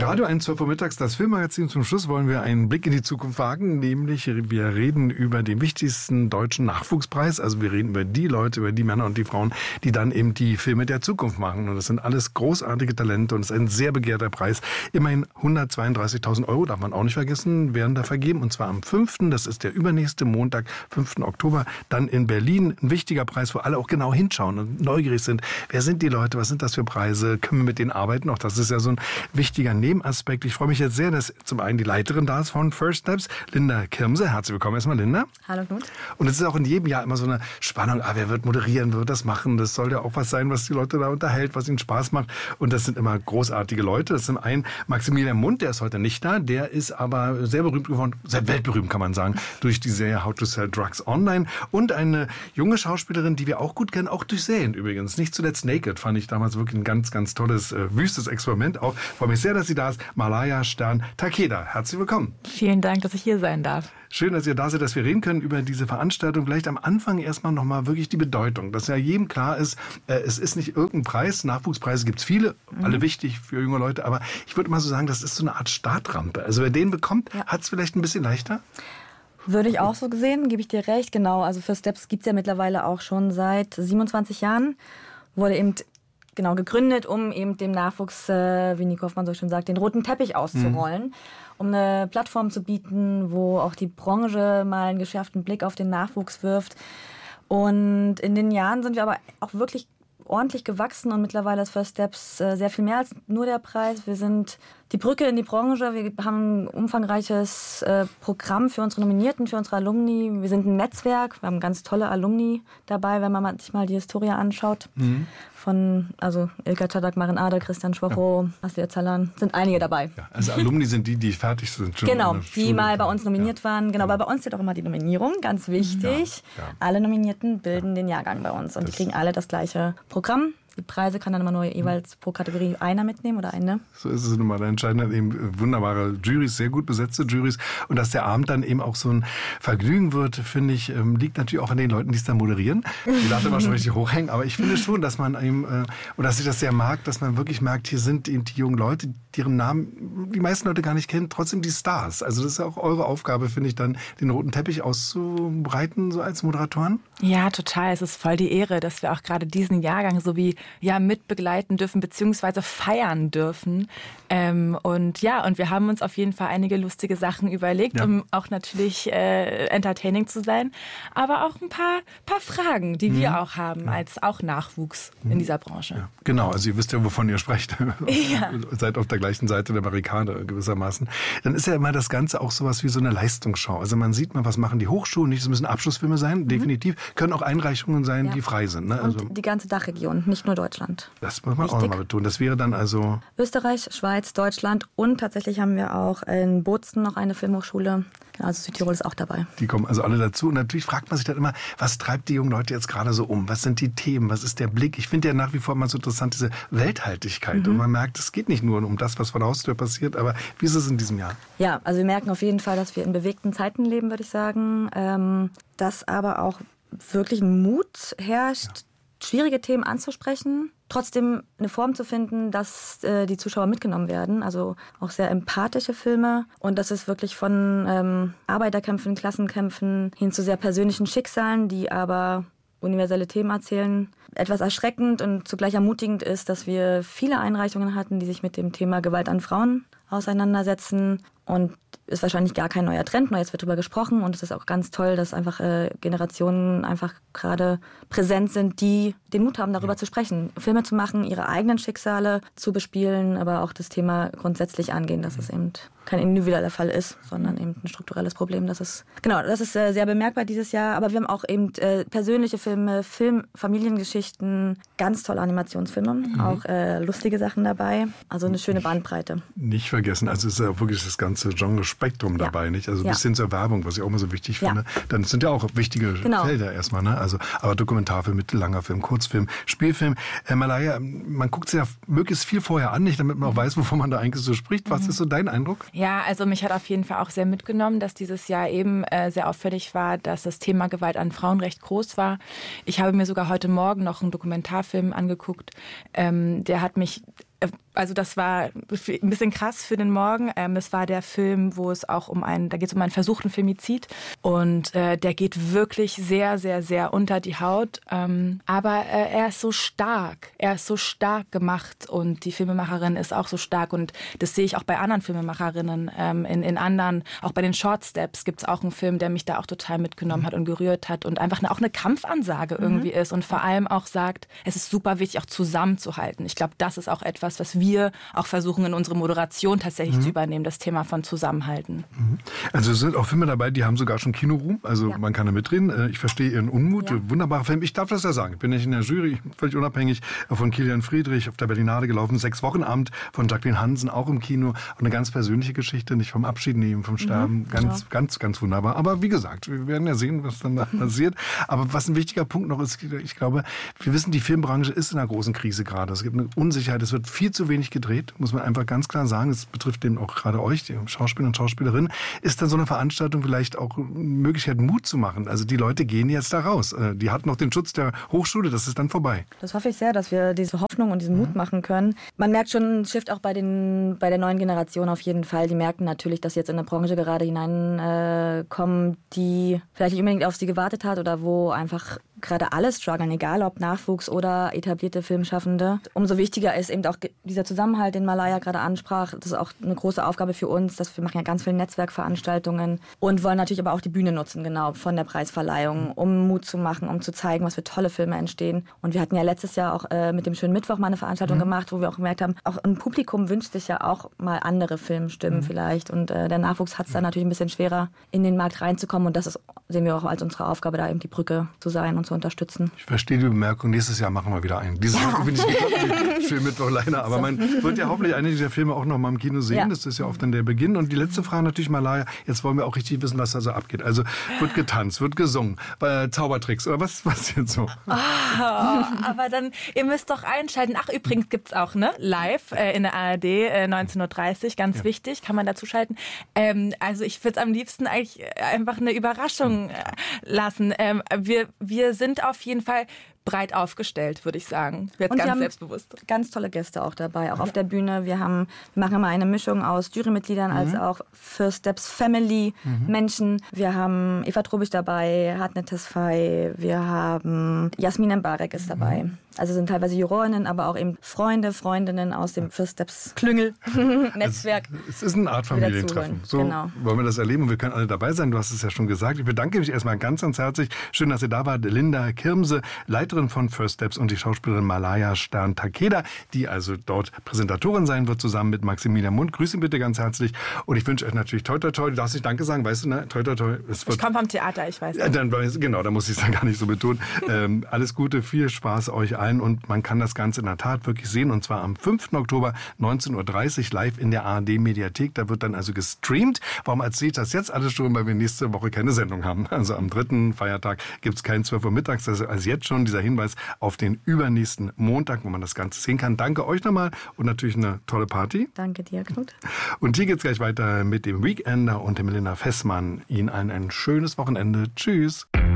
Radio 1, 12 Uhr mittags, das Filmmagazin. Zum Schluss wollen wir einen Blick in die Zukunft wagen, nämlich wir reden über den wichtigsten deutschen Nachwuchspreis. Also wir reden über die Leute, über die Männer und die Frauen, die dann eben die Filme der Zukunft machen. Und das sind alles großartige Talente und es ist ein sehr begehrter Preis. Immerhin 132.000 €, darf man auch nicht vergessen, werden da vergeben. Und zwar am 5., das ist der übernächste Montag, 5. Oktober, dann in Berlin. Ein wichtiger Preis, wo alle auch genau hinschauen und neugierig sind. Wer sind die Leute? Was sind das für Preise? Können wir mit denen arbeiten? Auch das ist ja so ein wichtiger Nebenaspekt. Ich freue mich jetzt sehr, dass zum einen die Leiterin da ist von First Steps, Linda Kirmse. Herzlich willkommen erstmal, Linda. Hallo, Knut. Und es ist auch in jedem Jahr immer so eine Spannung. Wer wird moderieren, wer wird das machen? Das soll ja auch was sein, was die Leute da unterhält, was ihnen Spaß macht. Und das sind immer großartige Leute. Das ist zum einen Maximilian Mundt, der ist heute nicht da. Der ist aber sehr berühmt geworden, sehr weltberühmt kann man sagen, durch die Serie How to Sell Drugs Online. Und eine junge Schauspielerin, die wir auch gut kennen, auch durch Serien übrigens. Nicht zuletzt Naked fand ich damals wirklich ein ganz, ganz tolles, wüstes Experiment. Auch freue mich sehr, dass sie da ist. Malaya Stern Takeda. Herzlich willkommen. Vielen Dank, dass ich hier sein darf. Schön, dass ihr da seid, dass wir reden können über diese Veranstaltung. Vielleicht am Anfang erstmal nochmal wirklich die Bedeutung, dass ja jedem klar ist, es ist nicht irgendein Preis. Nachwuchspreise gibt es viele, alle wichtig für junge Leute. Aber ich würde mal so sagen, das ist so eine Art Startrampe. Also wer den bekommt, hat es vielleicht ein bisschen leichter? Würde ich auch so sehen, gebe ich dir recht. Genau, also First Steps gibt es ja mittlerweile auch schon seit 27 Jahren. Wurde eben gegründet, um eben dem Nachwuchs, wie Nico Hoffmann so schön sagt, den roten Teppich auszurollen, um eine Plattform zu bieten, wo auch die Branche mal einen geschärften Blick auf den Nachwuchs wirft. Und in den Jahren sind wir aber auch wirklich ordentlich gewachsen und mittlerweile ist First Steps sehr viel mehr als nur der Preis. Wir sind die Brücke in die Branche. Wir haben ein umfangreiches Programm für unsere Nominierten, für unsere Alumni. Wir sind ein Netzwerk. Wir haben ganz tolle Alumni dabei, wenn man sich mal die Historie anschaut. Von Ilka Czadak, Maren Ader, Christian Schwocho, Aslia Zalan, sind einige dabei. Ja, also Alumni sind die fertig sind. Schon genau, die mal bei uns nominiert waren. Genau, weil bei uns steht auch immer die Nominierung, ganz wichtig. Ja. Alle Nominierten bilden den Jahrgang bei uns und die kriegen alle das gleiche Programm. Die Preise kann dann immer nur jeweils pro Kategorie einer mitnehmen oder eine. So ist es nun mal. Da entscheiden eben wunderbare Jurys, sehr gut besetzte Jurys. Und dass der Abend dann eben auch so ein Vergnügen wird, finde ich, liegt natürlich auch an den Leuten, die es da moderieren. Die Latte mal schon richtig hochhängen. Aber ich finde schon, dass man eben, und dass ich das sehr mag, dass man wirklich merkt, hier sind eben die jungen Leute, deren Namen die meisten Leute gar nicht kennen, trotzdem die Stars. Also das ist ja auch eure Aufgabe, finde ich, dann den roten Teppich auszubreiten, so als Moderatoren. Ja, total. Es ist voll die Ehre, dass wir auch gerade diesen Jahrgang so wie mitbegleiten dürfen beziehungsweise feiern dürfen. Und wir haben uns auf jeden Fall einige lustige Sachen überlegt, um auch natürlich entertaining zu sein, aber auch ein paar Fragen, die wir auch haben als auch Nachwuchs in dieser Branche. Ja, genau, also ihr wisst ja, wovon ihr sprecht. Ja. Seid auf der gleichen Seite der Barrikade gewissermaßen. Dann ist ja immer das Ganze auch sowas wie so eine Leistungsschau. Also man sieht mal, was machen die Hochschulen. Nicht, es müssen Abschlussfilme sein, definitiv. Können auch Einreichungen sein, die frei sind. Ne? Und die ganze Dachregion, nicht nur Deutschland. Das muss man auch nochmal betonen. Das wäre dann also Österreich, Schweiz, Deutschland und tatsächlich haben wir auch in Bozen noch eine Filmhochschule. Also Südtirol ist auch dabei. Die kommen also alle dazu. Und natürlich fragt man sich dann immer, was treibt die jungen Leute jetzt gerade so um? Was sind die Themen? Was ist der Blick? Ich finde ja nach wie vor immer so interessant, diese Welthaltigkeit. Und man merkt, es geht nicht nur um das, was vor der Haustür passiert, aber wie ist es in diesem Jahr? Ja, also wir merken auf jeden Fall, dass wir in bewegten Zeiten leben, würde ich sagen. Dass aber auch wirklich Mut herrscht, schwierige Themen anzusprechen, trotzdem eine Form zu finden, dass die Zuschauer mitgenommen werden. Also auch sehr empathische Filme. Und das ist wirklich von Arbeiterkämpfen, Klassenkämpfen hin zu sehr persönlichen Schicksalen, die aber universelle Themen erzählen. Etwas erschreckend und zugleich ermutigend ist, dass wir viele Einreichungen hatten, die sich mit dem Thema Gewalt an Frauen auseinandersetzen. Und ist wahrscheinlich gar kein neuer Trend, nur jetzt wird darüber gesprochen. Und es ist auch ganz toll, dass einfach Generationen einfach gerade präsent sind, die den Mut haben, darüber zu sprechen. Filme zu machen, ihre eigenen Schicksale zu bespielen, aber auch das Thema grundsätzlich angehen, dass es eben kein individueller Fall ist, sondern eben ein strukturelles Problem. Das ist sehr bemerkbar dieses Jahr. Aber wir haben auch eben persönliche Filme, Familiengeschichten, ganz tolle Animationsfilme, auch lustige Sachen dabei. Also eine schöne Bandbreite. Nicht vergessen, also es ist ja wirklich das ganze Genre-Spektrum dabei, nicht? Also bis hin zur Werbung, was ich auch immer so wichtig finde. Dann sind ja auch wichtige Felder erstmal, ne? Also, aber Dokumentarfilm, mittellanger Film, Kurzfilm, Spielfilm. Malaya, man guckt sich ja möglichst viel vorher an, nicht, damit man auch weiß, wovon man da eigentlich so spricht. Was ist so dein Eindruck? Ja, also mich hat auf jeden Fall auch sehr mitgenommen, dass dieses Jahr eben sehr auffällig war, dass das Thema Gewalt an Frauen recht groß war. Ich habe mir sogar heute Morgen noch einen Dokumentarfilm angeguckt. Der hat mich also das war ein bisschen krass für den Morgen. Das war der Film, wo es auch da geht es um einen versuchten Femizid. Und der geht wirklich sehr, sehr, sehr unter die Haut. Aber er ist so stark. Er ist so stark gemacht und die Filmemacherin ist auch so stark. Und das sehe ich auch bei anderen Filmemacherinnen. In anderen, auch bei den Short Steps gibt es auch einen Film, der mich da auch total mitgenommen hat und gerührt hat und einfach auch eine Kampfansage irgendwie ist und vor allem auch sagt, es ist super wichtig, auch zusammenzuhalten. Ich glaube, das ist auch etwas, was wir auch versuchen in unsere Moderation tatsächlich zu übernehmen, das Thema von Zusammenhalten. Also es sind auch Filme dabei, die haben sogar schon Kinoruhm, also man kann da mitreden. Ich verstehe Ihren Unmut, wunderbarer Film. Ich darf das ja sagen, ich bin nicht in der Jury, völlig unabhängig, von Kilian Friedrich auf der Berlinale gelaufen, 6 Wochenabend von Jacqueline Hansen, auch im Kino. Und eine ganz persönliche Geschichte, nicht vom Abschied nehmen, vom Sterben, ganz wunderbar. Aber wie gesagt, wir werden ja sehen, was dann da passiert. Aber was ein wichtiger Punkt noch ist, ich glaube, wir wissen, die Filmbranche ist in einer großen Krise gerade. Es gibt eine Unsicherheit, es wird viel zu wenig gedreht, muss man einfach ganz klar sagen. Das betrifft eben auch gerade euch, die Schauspieler und Schauspielerinnen. Ist dann so eine Veranstaltung vielleicht auch eine Möglichkeit, Mut zu machen? Also die Leute gehen jetzt da raus. Die hatten noch den Schutz der Hochschule, das ist dann vorbei. Das hoffe ich sehr, dass wir diese Hoffnung und diesen Mut machen können. Man merkt schon einen Shift auch bei der neuen Generation auf jeden Fall. Die merken natürlich, dass sie jetzt in eine Branche gerade hineinkommen, die vielleicht nicht unbedingt auf sie gewartet hat oder wo einfach gerade alle strugglen, egal ob Nachwuchs oder etablierte Filmschaffende. Umso wichtiger ist eben auch dieser Zusammenhalt, den Malaya gerade ansprach. Das ist auch eine große Aufgabe für uns. Wir machen ja ganz viele Netzwerkveranstaltungen und wollen natürlich aber auch die Bühne nutzen, genau, von der Preisverleihung, um Mut zu machen, um zu zeigen, was für tolle Filme entstehen. Und wir hatten ja letztes Jahr auch mit dem Schönen Mittwoch mal eine Veranstaltung gemacht, wo wir auch gemerkt haben, auch ein Publikum wünscht sich ja auch mal andere Filmstimmen vielleicht. Und der Nachwuchs hat es dann natürlich ein bisschen schwerer, in den Markt reinzukommen. Und das sehen wir auch als unsere Aufgabe, da eben die Brücke zu sein und zu unterstützen. Ich verstehe die Bemerkung, nächstes Jahr machen wir wieder einen. Dieses Jahr bin ich nicht Filmmittwoch leider, aber man wird ja hoffentlich einige dieser Filme auch noch mal im Kino sehen. Ja. Das ist ja oft dann der Beginn. Und die letzte Frage natürlich, Malaya, jetzt wollen wir auch richtig wissen, was da so abgeht. Also wird getanzt, wird gesungen, Zaubertricks oder was jetzt so? Oh, aber dann, ihr müsst doch einschalten. Ach, übrigens gibt's auch, ne? Live in der ARD 19.30 Uhr, ganz wichtig, kann man dazu schalten. Also ich würde es am liebsten eigentlich einfach eine Überraschung lassen. Wir sind auf jeden Fall breit aufgestellt, würde ich sagen. Jetzt und ganz wir haben selbstbewusst. Ganz tolle Gäste auch dabei, auch auf der Bühne. Wir machen immer eine Mischung aus Jurymitgliedern als auch First Steps Family Menschen. Wir haben Eva Trubich dabei, Hartnett Tesfaye, wir haben Jasmin Mbarek ist dabei. Also sind teilweise Jurorinnen, aber auch eben Freunde, Freundinnen aus dem First Steps Klüngel Netzwerk. Es ist eine Art Familientreffen. So wollen wir das erleben und wir können alle dabei sein. Du hast es ja schon gesagt. Ich bedanke mich erstmal ganz herzlich. Schön, dass ihr da wart. Linda Kirmse, Leiterin von First Steps und die Schauspielerin Malaya Stern-Takeda, die also dort Präsentatorin sein wird, zusammen mit Maximilian Mund. Grüße ihn bitte ganz herzlich und ich wünsche euch natürlich toi toi toi. Du darfst nicht Danke sagen, weißt du, ne? Toi toi toi. Ich komme vom Theater, ich weiß. Genau, da muss ich es dann gar nicht so betonen. Alles Gute, viel Spaß euch allen und man kann das Ganze in der Tat wirklich sehen und zwar am 5. Oktober 19.30 Uhr live in der ARD-Mediathek. Da wird dann also gestreamt. Warum erzähle ich das jetzt alles schon? Weil wir nächste Woche keine Sendung haben. Also am 3. Feiertag gibt es keinen 12 Uhr mittags. Das ist also jetzt schon dieser Hinweis auf den übernächsten Montag, wo man das Ganze sehen kann. Danke euch nochmal und natürlich eine tolle Party. Danke dir, Knut. Und hier geht's gleich weiter mit dem Weekender und der Melinda Fessmann. Ihnen allen ein schönes Wochenende. Tschüss.